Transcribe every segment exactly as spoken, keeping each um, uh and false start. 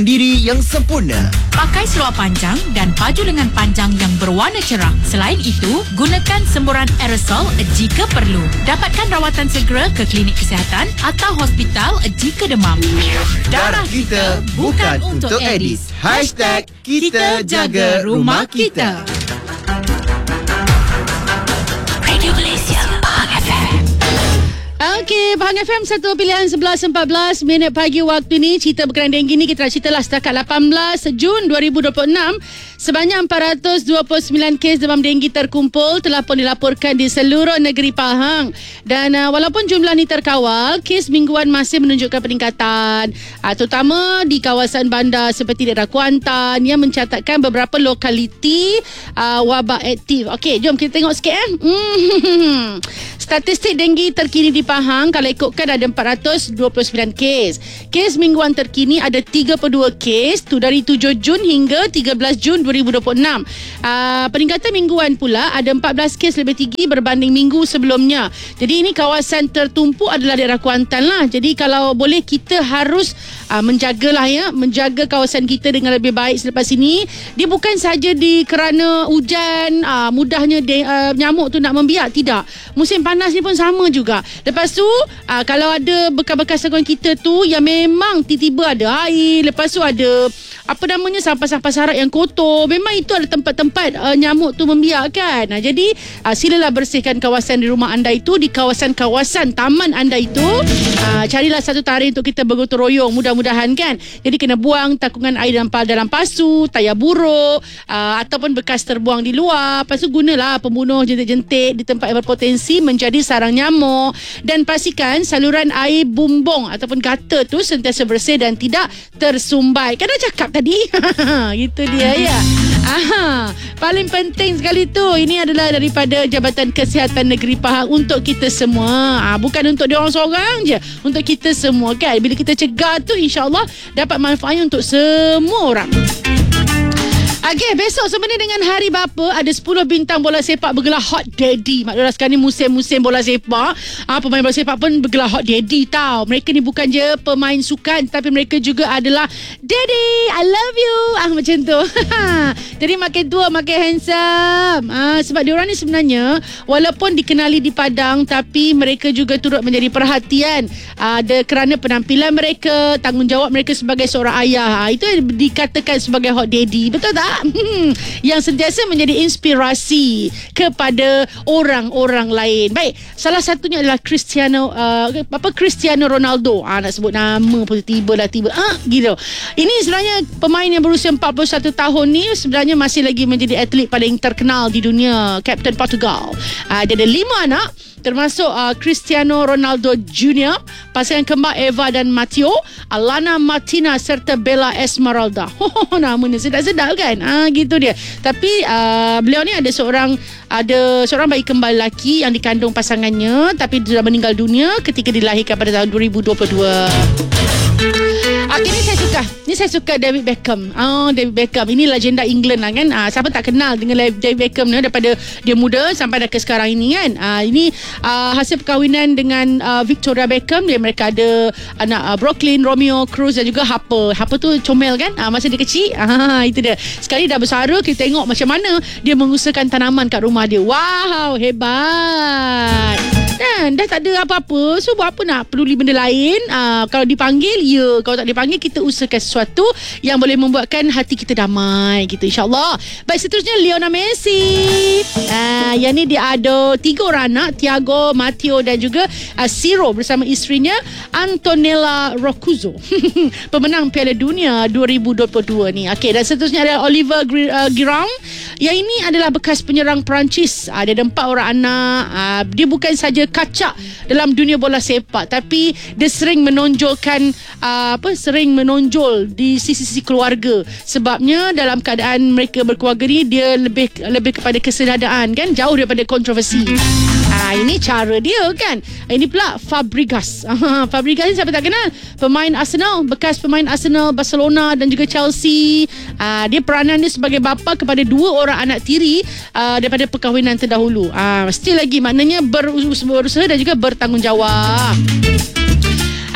Diri yang sempurna. Pakai seluar panjang dan baju lengan panjang yang berwarna cerah. Selain itu, gunakan semburan aerosol jika perlu. Dapatkan rawatan segera ke klinik kesihatan atau hospital jika demam. Darah kita bukan untuk Edis. Hashtag kita jaga rumah kita. Radio Malaysia, Pahang F M. Okey, Pahang F M satu pilihan sebelas empat belas minit pagi waktu ni. Cerita berkenaan denggi ni kita nak ceritalah setakat lapan belas Jun dua ribu dua puluh enam. Sebanyak empat ratus dua puluh sembilan kes demam denggi terkumpul telah pun dilaporkan di seluruh negeri Pahang. Dan uh, walaupun jumlah ni terkawal, kes mingguan masih menunjukkan peningkatan. Uh, terutama di kawasan bandar seperti daerah Kuantan yang mencatatkan beberapa lokaliti uh, wabak aktif. Okey, jom kita tengok sikit eh. Hmm. Statistik denggi terkini di Pahang kalau ikutkan ada empat ratus dua puluh sembilan kes. Kes mingguan terkini ada tiga puluh dua kes tu dari tujuh Jun hingga tiga belas Jun dua ribu dua puluh enam. Uh, peningkatan mingguan pula ada empat belas kes lebih tinggi berbanding minggu sebelumnya. Jadi ini kawasan tertumpu adalah daerah Kuantan lah. Jadi kalau boleh kita harus uh, menjagalah ya, menjaga kawasan kita dengan lebih baik selepas ini. Dia bukan saja di kerana hujan uh, mudahnya de, uh, nyamuk tu nak membiak, tidak. Musim panas ni pun sama juga. Lepas tu aa, kalau ada bekas-bekas sakuan kita tu yang memang tiba-tiba ada air, lepas tu ada apa namanya sampah-sampah sarak yang kotor, memang itu ada tempat-tempat aa, nyamuk tu membiak kan. Nah, jadi aa, silalah bersihkan kawasan di rumah anda itu, di kawasan-kawasan taman anda itu. Aa, carilah satu tarikh untuk kita bergotong royong, mudah-mudahan kan. Jadi kena buang takungan air dalam, dalam pasu, tayar buruk aa, ataupun bekas terbuang di luar. Lepas tu gunalah pembunuh jentik-jentik di tempat yang berpotensi menjadi sarang nyamuk. Dan pastikan saluran air bumbung ataupun gutter tu sentiasa bersih dan tidak tersumbai. Kan dah cakap tadi. Itu dia ya. Aha, paling penting sekali tu, ini adalah daripada Jabatan Kesihatan Negeri Pahang untuk kita semua. Ah, bukan untuk dia orang seorang je, untuk kita semua kan. Bila kita cegah tu, insya-Allah dapat manfaatnya untuk semua orang. Okey, besok sebenarnya dengan Hari Bapa ada sepuluh bintang bola sepak bergelar Hot Daddy. Maklumlah sekarang ni musim-musim bola sepak. Ah, pemain bola sepak pun bergelar Hot Daddy tau. Mereka ni bukan je pemain sukan, tapi mereka juga adalah Daddy, I love you. Ah, macam tu. Jadi makin tua makin handsome. Ah, sebab diorang ni sebenarnya walaupun dikenali di padang, tapi mereka juga turut menjadi perhatian. Ah, ada kerana penampilan mereka, tanggungjawab mereka sebagai seorang ayah. Ah, itu dikatakan sebagai Hot Daddy. Betul tak? Hmm, yang sentiasa menjadi inspirasi kepada orang-orang lain. Baik, salah satunya adalah Cristiano uh, apa Cristiano Ronaldo. Ah, nak sebut nama pun tiba lah tiba. Ah, gitu. Ini sebenarnya pemain yang berusia empat puluh satu tahun ni sebenarnya masih lagi menjadi atlet paling terkenal di dunia, Kapten Portugal. Ah, dia ada lima anak, termasuk uh, Cristiano Ronaldo Junior, pasangan kembar Eva dan Matteo, Alana Martina serta Bella Esmeralda. Oh, namanya sedap-sedap kan? Ah, gitu dia. Tapi uh, beliau ni ada seorang ada seorang bayi kembar lelaki yang dikandung pasangannya, tapi sudah meninggal dunia ketika dilahirkan pada tahun dua ribu dua puluh dua. Okay, ni saya suka. Ni saya suka David Beckham. Oh, David Beckham. Ini legenda England lah kan. Ah, siapa tak kenal dengan David Beckham ni daripada dia muda sampai dah ke sekarang ini kan. Ah, ini ah, hasil perkahwinan dengan ah, Victoria Beckham. Dia mereka ada anak ah, Brooklyn, Romeo, Cruz dan juga Harper. Harper tu comel kan. Ah, masa dia kecil. Ah, itu dia. Sekali dah bersara, kita tengok macam mana dia mengusahakan tanaman kat rumah dia. Wow, hebat. Dan dah tak ada apa-apa, so buat apa nak peduli benda lain. Aa, kalau dipanggil, ya. Kalau tak dipanggil, kita usahakan sesuatu yang boleh membuatkan hati kita damai gitu, insyaAllah. Baik, seterusnya Lionel Messi. Aa, yang ni dia ada tiga orang anak, Thiago, Matteo dan juga uh, Ciro bersama isterinya Antonella Roccuzzo. Pemenang Piala Dunia dua ribu dua puluh dua ni. Okey, dan seterusnya ada Oliver Giroud. Yang ini adalah bekas penyerang Perancis. Aa, dia ada empat orang anak. Aa, dia bukan saja kacak dalam dunia bola sepak, tapi dia sering menonjolkan uh, apa sering menonjol di sisi-sisi keluarga. Sebabnya dalam keadaan mereka berkeluarga ni, dia lebih lebih kepada kesedadaan kan, jauh daripada kontroversi. Ah, ini cara dia kan. Ini pula Fabregas. Ah, Fabregas ni siapa tak kenal? Pemain Arsenal, bekas pemain Arsenal, Barcelona dan juga Chelsea. Ah, dia peranan dia sebagai bapa kepada dua orang anak tiri uh, daripada perkahwinan terdahulu. Ah, still lagi maknanya berusaha dan juga bertanggungjawab.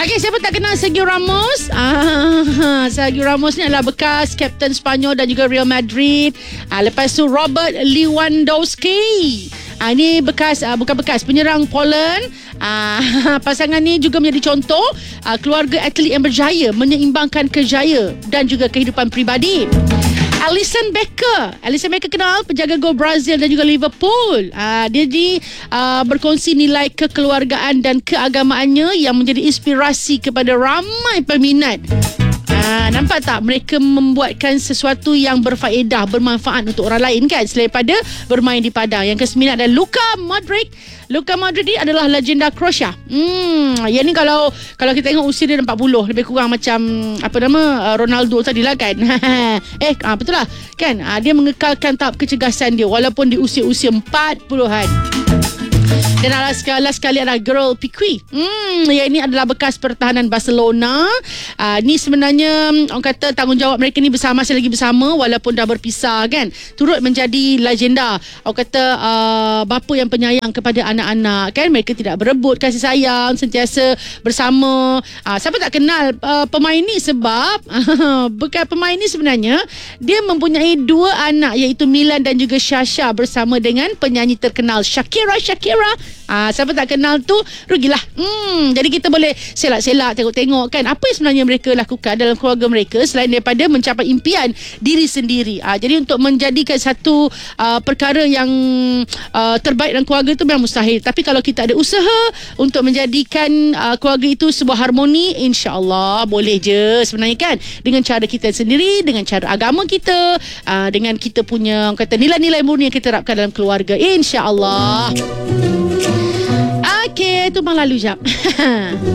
Okey, siapa tak kenal Sergio Ramos? Ah, Sergio Ramos ni adalah bekas Kapten Spanyol dan juga Real Madrid. Ah, lepas tu Robert Lewandowski. Ah, ini bekas ah, bukan bekas penyerang Poland. Ah, pasangan ni juga menjadi contoh ah, keluarga atlet yang berjaya menyeimbangkan kerjaya dan juga kehidupan peribadi. Alisson Becker. Alisson Becker kenal penjaga gol Brazil dan juga Liverpool. Uh, dia di uh, berkongsi nilai kekeluargaan dan keagamaannya yang menjadi inspirasi kepada ramai peminat. Uh, nampak tak mereka membuatkan sesuatu yang berfaedah, bermanfaat untuk orang lain kan, selain pada bermain di padang. Yang kesembilan adalah Luka Modric. Luka Modric ni adalah legenda Croatia. Hmm, yang ni kalau kalau kita tengok usia dia empat puluh, lebih kurang macam apa nama Ronaldo tadi lah kan. eh ah, betul lah kan. Ah, dia mengekalkan tahap kecergasan dia walaupun di usia-usia empat puluhan. Dan last sekali, last sekali adalah Gerald Piqué. Hmm, yang ini adalah bekas pertahanan Barcelona. Uh, ni sebenarnya orang kata tanggungjawab mereka ni bersama, masih lagi bersama walaupun dah berpisah kan. Turut menjadi legenda. Orang kata uh, bapa yang penyayang kepada anak-anak kan. Mereka tidak berebut kasih sayang, sentiasa bersama. Uh, siapa tak kenal uh, pemain ni sebab uh, bekas pemain ni sebenarnya dia mempunyai dua anak iaitu Milan dan juga Sasha bersama dengan penyanyi terkenal Shakira Shakira. Ah, siapa tak kenal tu rugilah. Hmm, jadi kita boleh selak-selak tengok-tengok kan apa yang sebenarnya mereka lakukan dalam keluarga mereka selain daripada mencapai impian diri sendiri. Ah, jadi untuk menjadikan satu uh, perkara yang uh, terbaik dalam keluarga itu memang mustahil. Tapi kalau kita ada usaha untuk menjadikan uh, keluarga itu sebuah harmoni, insya-Allah boleh je sebenarnya kan, dengan cara kita sendiri, dengan cara agama kita, uh, dengan kita punya kata nilai-nilai murni yang kita terapkan dalam keluarga, insya-Allah. Okey, tu bang lalu jap.